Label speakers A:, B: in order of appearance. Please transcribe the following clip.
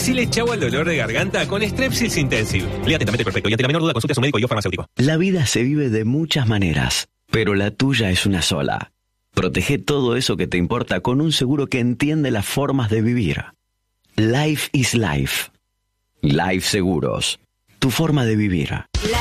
A: Decile chau al dolor de garganta con Strepsils Intensive. Lea atentamente perfecto y ante la menor duda consulte a su médico y o farmacéutico.
B: La vida se vive de muchas maneras, pero la tuya es una sola. Protege todo eso que te importa con un seguro que entiende las formas de vivir. Life is Life. Life Seguros. Tu forma de vivir.